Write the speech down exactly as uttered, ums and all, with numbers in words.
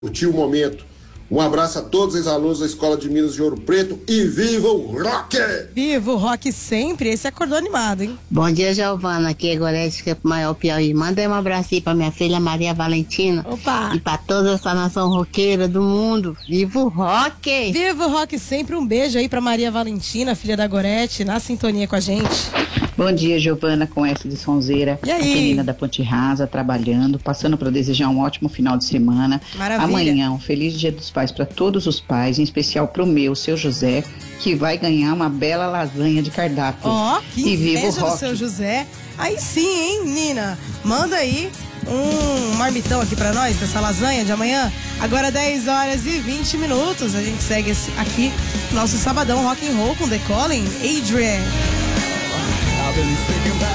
Curtir o momento. Um abraço a todos os alunos da Escola de Minas de Ouro Preto e viva o rock! Viva o rock sempre, esse acordou animado, hein? Bom dia, Giovana, aqui é Gorete, que é pro maior Piauí. Manda aí um abraço aí pra minha filha Maria Valentina. Opa! E pra toda essa nação roqueira do mundo. Viva o rock! Viva o rock sempre, um beijo aí pra Maria Valentina, filha da Gorete, na sintonia com a gente. Bom dia, Giovana, com S de Sonzeira, E aí? a menina da Ponte Rasa, trabalhando, passando para desejar um ótimo final de semana. Maravilha. Amanhã, um feliz Dia dos Pais para todos os pais, em especial pro meu, seu José, que vai ganhar uma bela lasanha de cardápio. Ó, oh, que e viva o inveja do rock. seu José. Aí sim, hein, Nina? Manda aí um marmitão aqui pra nós, dessa lasanha de amanhã. Agora dez horas e vinte minutos. A gente segue esse, aqui nosso sabadão rock and roll com The Calling, Adrian.